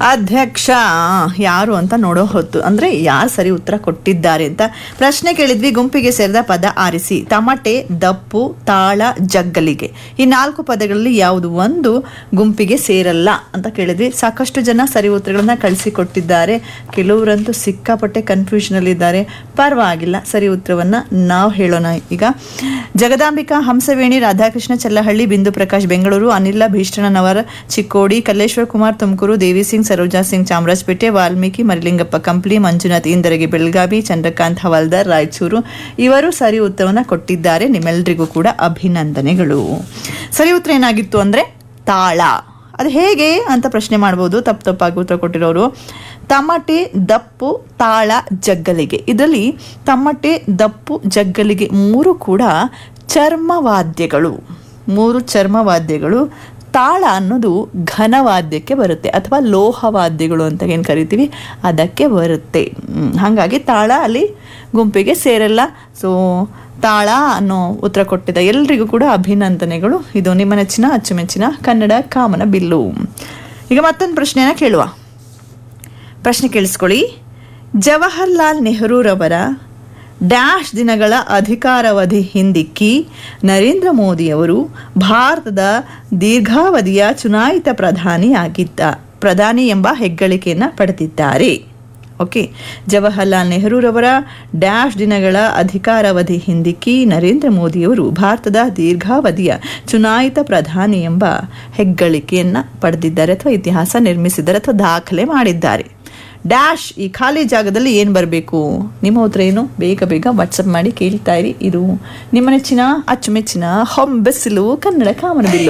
ಅಧ್ಯಕ್ಷ ಯಾರು ಅಂತ ನೋಡೋ ಹೊತ್ತು, ಅಂದ್ರೆ ಯಾರು ಸರಿ ಉತ್ತರ ಕೊಟ್ಟಿದ್ದಾರೆ ಅಂತ ಪ್ರಶ್ನೆ ಕೇಳಿದ್ವಿ. ಗುಂಪಿಗೆ ಸೇರಿದ ಪದ ಆರಿಸಿ. ತಮಟೆ, ದಪ್ಪು, ತಾಳ, ಜಗ್ಗಲಿಗೆ, ಈ 4 ಪದಗಳಲ್ಲಿ ಯಾವುದು ಒಂದು ಗುಂಪಿಗೆ ಸೇರಲ್ಲ ಅಂತ ಕೇಳಿದ್ವಿ. ಸಾಕಷ್ಟು ಜನ ಸರಿ ಉತ್ತರಗಳನ್ನ ಕಳಿಸಿಕೊಟ್ಟಿದ್ದಾರೆ. ಕೆಲವರಂತೂ ಸಿಕ್ಕಾಪಟ್ಟೆ ಕನ್ಫ್ಯೂಷನ್ ಅಲ್ಲಿ ಇದ್ದಾರೆ. ಪರವಾಗಿಲ್ಲ, ಸರಿ ಉತ್ತರವನ್ನ ನಾವು ಹೇಳೋಣ ಈಗ. ಜಗದಾಂಬಿಕಾ, ಹಂಸವೇಣಿ, ರಾಧಾಕೃಷ್ಣ ಚಲ್ಲಹಳ್ಳಿ, ಬಿಂದು ಪ್ರಕಾಶ್ ಬೆಂಗಳೂರು, ಅನಿಲ ಭೀಷ್ಣನವರ ಚಿಕ್ಕೋಡಿ, ಕಲ್ಲೇಶ್ವರ್ ಕುಮಾರ್ ತುಮಕೂರು, ದೇವಿ ಸಿಂಗ್, ಸರೋಜಾ ಸಿಂಗ್ ಚಾಮರಾಜಪೇಟೆ, ವಾಲ್ಮೀಕಿ, ಮರಿಲಿಂಗಪ್ಪ ಕಂಪ್ಲಿ, ಮಂಜುನಾಥ್ ಇಂದರಗಿ ಬೆಳಗಾವಿ, ಚಂದ್ರಕಾಂತ್ ಹವಾಲ್ದಾರ್ ರಾಯಚೂರು, ಇವರು ಸರಿ ಉತ್ತರವನ್ನು ಕೊಟ್ಟಿದ್ದಾರೆ. ನಿಮ್ಮೆಲ್ಲರಿಗೂ ಕೂಡ ಅಭಿನಂದನೆಗಳು. ಸರಿ ಉತ್ತರ ಏನಾಗಿತ್ತು ಅಂದ್ರೆ ತಾಳ. ಅದು ಹೇಗೆ ಅಂತ ಪ್ರಶ್ನೆ ಮಾಡಬಹುದು. ತಪ್ಪಾಗಿ ಉತ್ತರ ಕೊಟ್ಟಿರೋರು ತಮಟೆ, ದಪ್ಪು, ತಾಳ, ಜಗ್ಗಲಿಗೆ. ಇದರಲ್ಲಿ ತಮಟೆ, ದಪ್ಪು, ಜಗ್ಗಲಿಗೆ 3 ಕೂಡ ಚರ್ಮವಾದ್ಯಗಳು. 3 ಚರ್ಮವಾದ್ಯಗಳು. ತಾಳ ಅನ್ನೋದು ಘನವಾದ್ಯಕ್ಕೆ ಬರುತ್ತೆ, ಅಥವಾ ಲೋಹವಾದ್ಯಗಳು ಅಂತ ಏನು ಕರಿತೀವಿ ಅದಕ್ಕೆ ಬರುತ್ತೆ. ಹಾಗಾಗಿ ತಾಳ ಅಲ್ಲಿ ಗುಂಪಿಗೆ ಸೇರಲ್ಲ. ಸೊ ತಾಳ ಅನ್ನೋ ಉತ್ತರ ಕೊಟ್ಟಿದ್ದ ಎಲ್ರಿಗೂ ಕೂಡ ಅಭಿನಂದನೆಗಳು. ಇದು ನಿಮ್ಮ ನೆಚ್ಚಿನ ಅಚ್ಚುಮೆಚ್ಚಿನ ಕನ್ನಡ ಕಾಮನ ಬಿಲ್ಲು. ಈಗ ಮತ್ತೊಂದು ಪ್ರಶ್ನೆನ ಕೇಳುವ. ಪ್ರಶ್ನೆ ಕೇಳಿಸ್ಕೊಳ್ಳಿ. ಜವಾಹರ್ಲಾಲ್ ನೆಹರೂರವರ ಡ್ಯಾಶ್ ದಿನಗಳ ಅಧಿಕಾರಾವಧಿ ಹಿಂದಿಕ್ಕಿ ನರೇಂದ್ರ ಮೋದಿಯವರು ಭಾರತದ ದೀರ್ಘಾವಧಿಯ ಚುನಾಯಿತ ಪ್ರಧಾನಿ ಎಂಬ ಹೆಗ್ಗಳಿಕೆಯನ್ನು ಪಡೆದಿದ್ದಾರೆ. ಓಕೆ, ಜವಾಹರ್ಲಾಲ್ ನೆಹರೂರವರ ಡ್ಯಾಶ್ ದಿನಗಳ ಅಧಿಕಾರಾವಧಿ ಹಿಂದಿಕ್ಕಿ ನರೇಂದ್ರ ಮೋದಿಯವರು ಭಾರತದ ದೀರ್ಘಾವಧಿಯ ಚುನಾಯಿತ ಪ್ರಧಾನಿ ಎಂಬ ಹೆಗ್ಗಳಿಕೆಯನ್ನು ಪಡೆದಿದ್ದಾರೆ, ಅಥವಾ ಇತಿಹಾಸ ನಿರ್ಮಿಸಿದ್ದಾರೆ, ಅಥವಾ ದಾಖಲೆ ಮಾಡಿದ್ದಾರೆ. ಡ್ಯಾಶ್, ಈ ಖಾಲಿ ಜಾಗದಲ್ಲಿ ಏನು ಬರಬೇಕು? ನಿಮ್ಮ ಉತ್ತರ ಏನು? ಬೇಗ ವಾಟ್ಸಪ್ ಮಾಡಿ ಕೇಳ್ತಾ ಇರಿ. ಇದು ನಿಮ್ಮ ನೆಚ್ಚಿನ ಅಚ್ಚುಮೆಚ್ಚಿನ ಹೊಂಬೆಸಿಲು ಕನ್ನಡ ಕಾಮನಬಿಲ್ಲು.